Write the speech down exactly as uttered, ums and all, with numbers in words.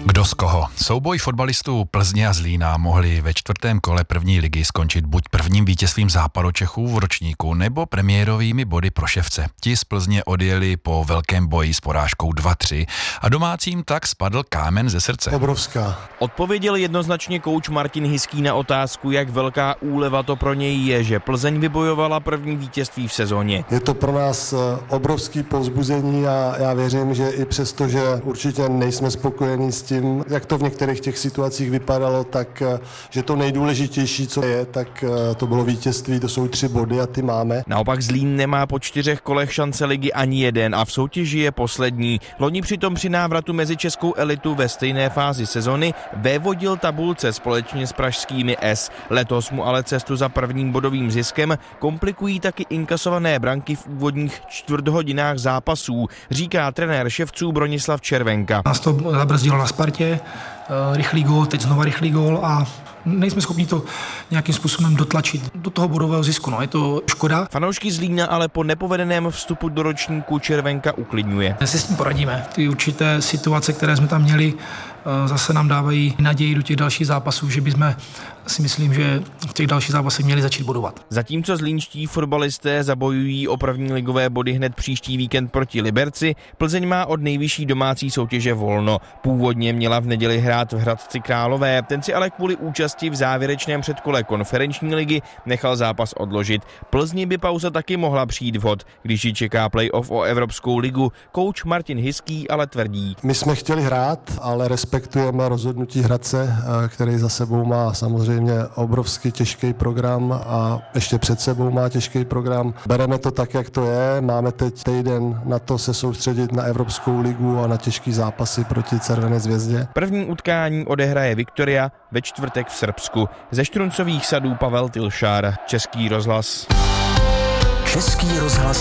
Kdo z koho? Souboj fotbalistů Plzně a Zlína mohli ve čtvrtém kole první ligy skončit buď prvním vítězstvím Západočechů v ročníku, nebo premiérovými body pro ševce. Ti z Plzně odjeli po velkém boji s porážkou dva tři a domácím tak spadl kámen ze srdce. Obrovská. Odpověděl jednoznačně kouč Martin Hiský na otázku, jak velká úleva to pro něj je, že Plzeň vybojovala první vítězství v sezóně. Je to pro nás obrovský povzbuzení a já věřím, že i přesto, že určitě nejsme spokojení s tím, jak to v některých těch situacích vypadalo, tak že to nejdůležitější, co je, tak to bylo vítězství, to jsou tři body a ty máme. Naopak Zlín nemá po čtyřech kolech šance ligy ani jeden a v soutěži je poslední. Loni přitom při návratu mezi českou elitu ve stejné fázi sezony vévodil tabulce společně s pražskými S. Letos mu ale cestu za prvním bodovým ziskem komplikují taky inkasované branky v úvodních čtvrthodinách zápasů, říká trenér ševců Bronislav Červenka. Nás to zabrzdilo na Spartě, rychlý gól, teď znova rychlý gól a nejsme schopni to nějakým způsobem dotlačit do toho bodového zisku. No, je to škoda. Fanoušky Zlína ale po nepovedeném vstupu do ročníku Červenka uklidňuje. Si s tím poradíme. Ty určité situace, které jsme tam měli, zase nám dávají naději do těch dalších zápasů, že bychom si myslím, že v těch dalších zápasech měli začít bodovat. Zatímco zlínští fotbalisté zabojují o první ligové body hned příští víkend proti Liberci, Plzeň má od nejvyšší domácí soutěže volno. Původně měla v neděli hrát v Hradci Králové, ten si ale kvůli účasti v závěrečném předkole konferenční ligy nechal zápas odložit. Plzni by pauza taky mohla přijít vhod, když ji čeká play-off o Evropskou ligu. Kouč Martin Hiský ale tvrdí. My jsme chtěli hrát, ale respektujeme rozhodnutí Hradce, který za sebou má samozřejmě obrovský těžký program a ještě před sebou má těžký program. Bereme to tak, jak to je. Máme teď týden na to se soustředit na Evropskou ligu a na těžký zápasy proti Červené zvězdě. První utkání odehraje Viktoria ve čtvrtek v Srbsku. Ze Štruncových sadů Pavel Tilšár, Český rozhlas. Český rozhlas